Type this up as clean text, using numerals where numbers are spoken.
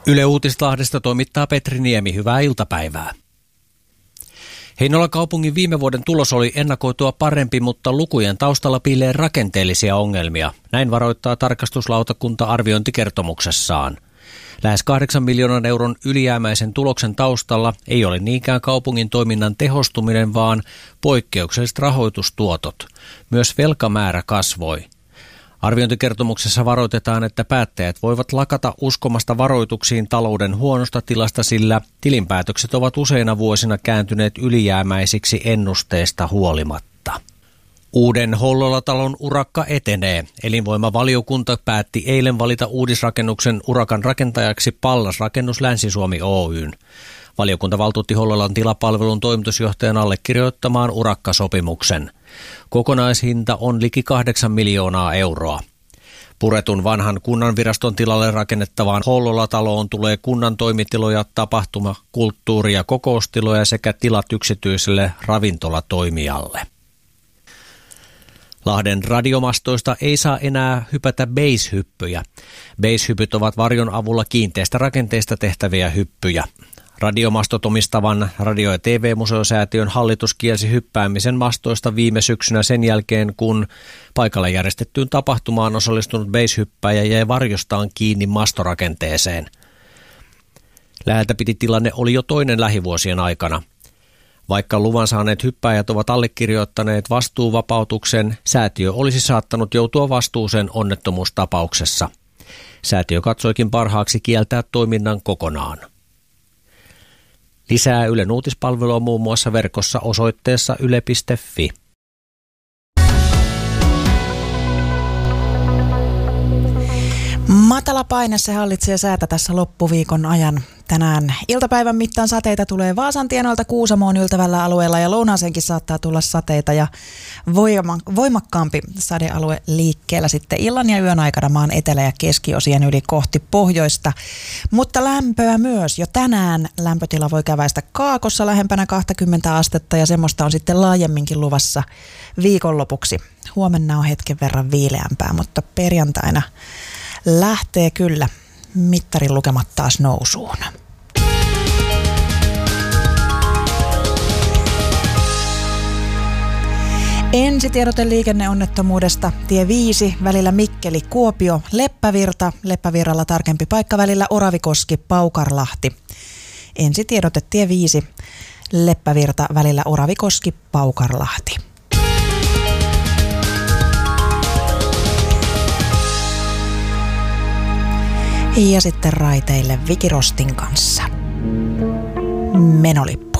Yle Uutislahdesta toimittaa Petri Niemi. Hyvää iltapäivää. Heinolan kaupungin viime vuoden tulos oli ennakoitua parempi, mutta lukujen taustalla piilee rakenteellisia ongelmia. Näin varoittaa tarkastuslautakunta arviointikertomuksessaan. Lähes 8 miljoonan euron ylijäämäisen tuloksen taustalla ei ole niinkään kaupungin toiminnan tehostuminen, vaan poikkeukselliset rahoitustuotot. Myös velkamäärä kasvoi. Arviointikertomuksessa varoitetaan, että päättäjät voivat lakata uskomasta varoituksiin talouden huonosta tilasta, sillä tilinpäätökset ovat useina vuosina kääntyneet ylijäämäisiksi ennusteista huolimatta. Uuden Hollola-talon urakka etenee. Elinvoimavaliokunta päätti eilen valita uudisrakennuksen urakan rakentajaksi Pallas Rakennus Länsi-Suomi Oyn. Valiokunta valtuutti Hollolan tilapalvelun toimitusjohtajan allekirjoittamaan urakkasopimuksen. Kokonaishinta on liki 8 miljoonaa euroa. Puretun vanhan kunnanviraston tilalle rakennettavaan Hollola-taloon tulee kunnan toimitiloja, tapahtuma-, kulttuuri- ja kokoustiloja sekä tilat yksityiselle ravintolatoimijalle. Lahden radiomastoista ei saa enää hypätä base-hyppyjä. Base-hypyt ovat varjon avulla kiinteistä rakenteista tehtäviä hyppyjä. Radiomastot omistavan Radio- ja TV-museosäätiön hallitus kielsi hyppäämisen mastoista viime syksynä sen jälkeen, kun paikalle järjestettyyn tapahtumaan osallistunut base-hyppäjä jäi varjostaan kiinni mastorakenteeseen. Läheltä piti tilanne oli jo toinen lähivuosien aikana. Vaikka luvan saaneet hyppääjät ovat allekirjoittaneet vastuuvapautuksen, säätiö olisi saattanut joutua vastuuseen onnettomuustapauksessa. Säätiö katsoikin parhaaksi kieltää toiminnan kokonaan. Lisää Ylen uutispalvelua muun muassa verkossa osoitteessa yle.fi. Matala paine se hallitsee säätä tässä loppuviikon ajan. Tänään iltapäivän mittaan sateita tulee Vaasan tienoilta Kuusamoon yltävällä alueella ja lounaaseenkin saattaa tulla sateita ja voimakkaampi sadealue liikkeellä sitten illan ja yön aikana maan etelä- ja keskiosien yli kohti pohjoista. Mutta lämpöä myös. Jo tänään lämpötila voi käväistä Kaakossa lähempänä 20 astetta ja semmoista on sitten laajemminkin luvassa viikonlopuksi. Huomenna on hetken verran viileämpää, mutta perjantaina lähtee kyllä mittarin lukemat taas nousuun. Ensitiedote liikenneonnettomuudesta. Tie 5 välillä Mikkeli-Kuopio, Leppävirta. Leppävirralla tarkempi paikka välillä Oravikoski, Paukarlahti. Ensitiedote tie 5 Leppävirta välillä Oravikoski, Paukarlahti. Ja sitten raiteille Viki Rostin kanssa Menolippu.